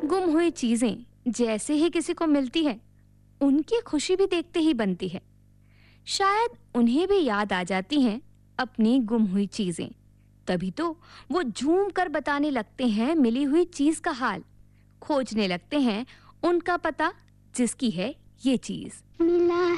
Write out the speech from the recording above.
गुम हुई चीजें जैसे ही किसी को मिलती है, उनकी खुशी भी देखते ही बनती है। शायद उन्हें भी याद आ जाती हैं अपनी गुम हुई चीजें। तभी तो वो झूम कर बताने लगते हैं मिली हुई चीज का हाल, खोजने लगते हैं उनका पता जिसकी है ये चीज। मिला